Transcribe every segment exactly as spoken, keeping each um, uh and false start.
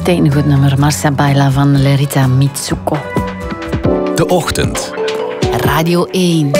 Meteen een goed nummer. Marcia Baila van Lerita Mitsuko. De Ochtend. Radio één.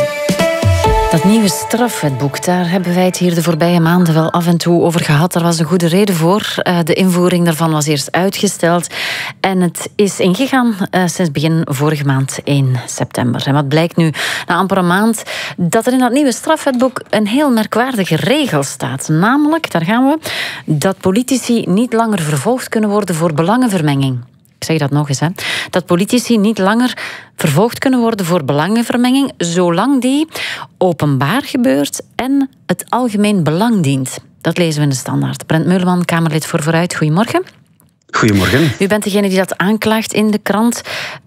Dat nieuwe strafwetboek, daar hebben wij het hier de voorbije maanden wel af en toe over gehad. Daar was een goede reden voor. De invoering daarvan was eerst uitgesteld. En het is ingegaan uh, sinds begin vorige maand één september. En wat blijkt nu, na amper een maand, dat er in dat nieuwe strafwetboek een heel merkwaardige regel staat. Namelijk, daar gaan we, dat politici niet langer vervolgd kunnen worden voor belangenvermenging. Ik zeg dat nog eens, hè. Dat politici niet langer vervolgd kunnen worden voor belangenvermenging, zolang die openbaar gebeurt en het algemeen belang dient. Dat lezen we in de Standaard. Brent Meuleman, Kamerlid voor Vooruit. Goedemorgen. Goedemorgen. U bent degene die dat aanklaagt in de krant.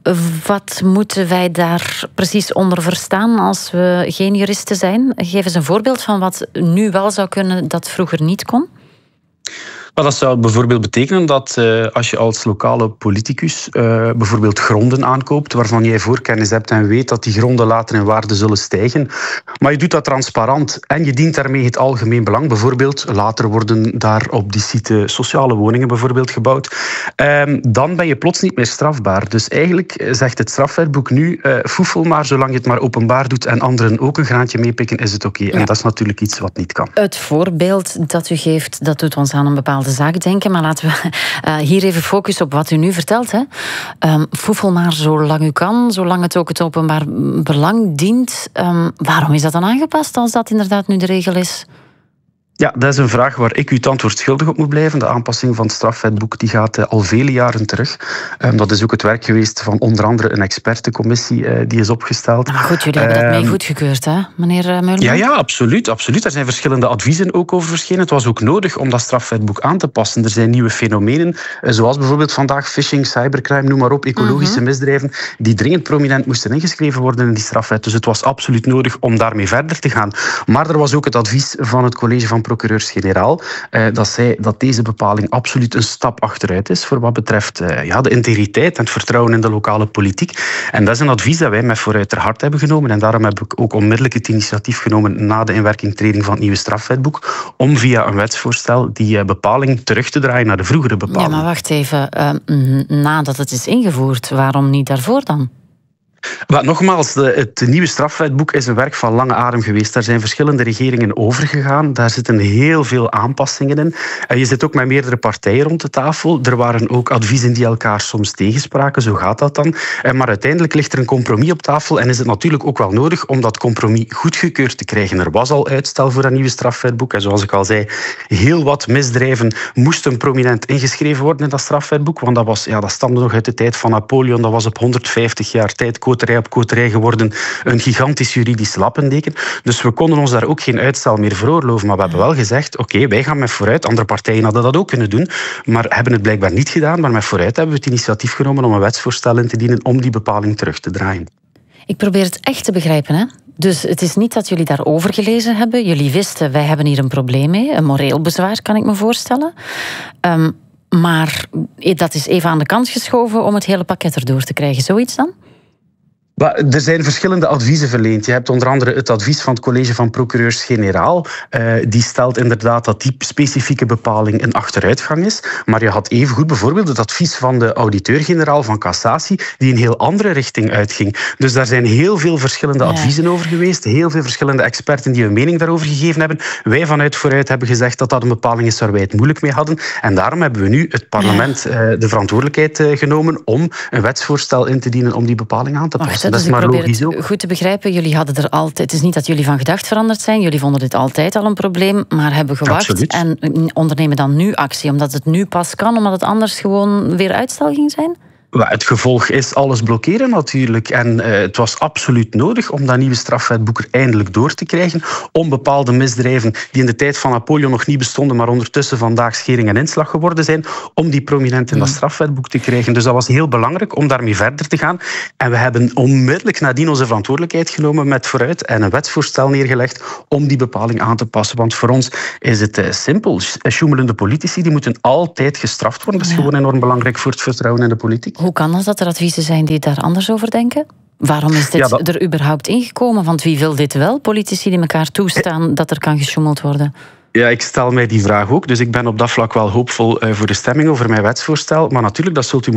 Wat moeten wij daar precies onder verstaan als we geen juristen zijn? Geef eens een voorbeeld van wat nu wel zou kunnen dat vroeger niet kon. Maar dat zou bijvoorbeeld betekenen dat uh, als je als lokale politicus uh, bijvoorbeeld gronden aankoopt waarvan jij voorkennis hebt en weet dat die gronden later in waarde zullen stijgen, maar je doet dat transparant en je dient daarmee het algemeen belang. Bijvoorbeeld, later worden daar op die site sociale woningen bijvoorbeeld gebouwd. Uh, dan ben je plots niet meer strafbaar. Dus eigenlijk zegt het strafwetboek nu, uh, foefel maar, zolang je het maar openbaar doet en anderen ook een graantje meepikken, is het oké. Okay. En ja. Dat is natuurlijk iets wat niet kan. Het voorbeeld dat u geeft, dat doet ons aan een bepaalde de zaak denken, maar laten we uh, hier even focussen op wat u nu vertelt. Hè. Um, foefel maar zolang u kan, zolang het ook het openbaar belang dient. Um, waarom is dat dan aangepast als dat inderdaad nu de regel is? Ja, dat is een vraag waar ik u het antwoord schuldig op moet blijven. De aanpassing van het strafwetboek die gaat uh, al vele jaren terug. Um, dat is ook het werk geweest van onder andere een expertencommissie uh, die is opgesteld. Maar goed, jullie hebben um, dat mee goedgekeurd, hè, meneer Meuleman? Ja, ja, absoluut, absoluut. Er zijn verschillende adviezen ook over verschenen. Het was ook nodig om dat strafwetboek aan te passen. Er zijn nieuwe fenomenen, uh, zoals bijvoorbeeld vandaag phishing, cybercrime, noem maar op, ecologische uh-huh. misdrijven, die dringend prominent moesten ingeschreven worden in die strafwet. Dus het was absoluut nodig om daarmee verder te gaan. Maar er was ook het advies van het college van procureurs-generaal, eh, dat zei dat deze bepaling absoluut een stap achteruit is voor wat betreft eh, ja, de integriteit en het vertrouwen in de lokale politiek. En dat is een advies dat wij met Vooruit ter harte hebben genomen. En daarom heb ik ook onmiddellijk het initiatief genomen na de inwerkingtreding van het nieuwe strafwetboek, om via een wetsvoorstel die eh, bepaling terug te draaien naar de vroegere bepaling. Ja, maar wacht even. Uh, nadat het is ingevoerd, waarom niet daarvoor dan? Maar nogmaals, de, het nieuwe strafwetboek is een werk van lange adem geweest. Daar zijn verschillende regeringen overgegaan. Daar zitten heel veel aanpassingen in. En je zit ook met meerdere partijen rond de tafel. Er waren ook adviezen die elkaar soms tegenspraken. Zo gaat dat dan. Maar uiteindelijk ligt er een compromis op tafel en is het natuurlijk ook wel nodig om dat compromis goedgekeurd te krijgen. Er was al uitstel voor dat nieuwe strafwetboek. En zoals ik al zei, heel wat misdrijven moesten prominent ingeschreven worden in dat strafwetboek. Want dat, was, ja, dat stamde nog uit de tijd van Napoleon. Dat was op honderdvijftig jaar tijd koterij op koterij geworden, een gigantisch juridisch lappendeken. Dus we konden ons daar ook geen uitstel meer veroorloven. Maar we hebben wel gezegd, oké, okay, wij gaan met Vooruit. Andere partijen hadden dat ook kunnen doen, maar hebben het blijkbaar niet gedaan. Maar met Vooruit hebben we het initiatief genomen om een wetsvoorstel in te dienen om die bepaling terug te draaien. Ik probeer het echt te begrijpen, hè? Dus het is niet dat jullie daarover gelezen hebben. Jullie wisten, wij hebben hier een probleem mee. Een moreel bezwaar, kan ik me voorstellen. Um, maar dat is even aan de kant geschoven om het hele pakket erdoor te krijgen. Zoiets dan? Er zijn verschillende adviezen verleend. Je hebt onder andere het advies van het college van procureurs-generaal. Uh, die stelt inderdaad dat die specifieke bepaling een achteruitgang is. Maar je had evengoed bijvoorbeeld het advies van de auditeur-generaal van Cassatie, die een heel andere richting uitging. Dus daar zijn heel veel verschillende adviezen ja. over geweest. Heel veel verschillende experten die hun mening daarover gegeven hebben. Wij vanuit Vooruit hebben gezegd dat dat een bepaling is waar wij het moeilijk mee hadden. En daarom hebben we nu het parlement uh, de verantwoordelijkheid uh, genomen om een wetsvoorstel in te dienen om die bepaling aan te passen. Wacht, dat is maar logisch het ook. Goed te begrijpen, jullie hadden er altijd. Het is niet dat jullie van gedacht veranderd zijn. Jullie vonden dit altijd al een probleem, maar hebben gewacht. Absoluut. En ondernemen dan nu actie, omdat het nu pas kan, omdat het anders gewoon weer uitstel ging zijn? Het gevolg is alles blokkeren natuurlijk. En uh, het was absoluut nodig om dat nieuwe strafwetboek er eindelijk door te krijgen. Om bepaalde misdrijven die in de tijd van Napoleon nog niet bestonden, maar ondertussen vandaag schering en inslag geworden zijn, om die prominent in dat strafwetboek te krijgen. Dus dat was heel belangrijk om daarmee verder te gaan. En we hebben onmiddellijk nadien onze verantwoordelijkheid genomen met Vooruit en een wetsvoorstel neergelegd om die bepaling aan te passen. Want voor ons is het uh, simpel. Sjoemelende politici die moeten altijd gestraft worden. Dat is ja. gewoon enorm belangrijk voor het vertrouwen in de politiek. Hoe kan het dat er adviezen zijn die daar anders over denken? Waarom is dit ja, dat... er überhaupt ingekomen? Want wie wil dit wel? Politici die elkaar toestaan dat er kan gesjoemeld worden? Ja, ik stel mij die vraag ook. Dus ik ben op dat vlak wel hoopvol voor de stemming over mijn wetsvoorstel. Maar natuurlijk, dat zult u